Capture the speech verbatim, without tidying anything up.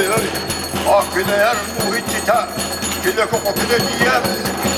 Ah, que d'ailleurs, mourir de tita, que le coco que de diable.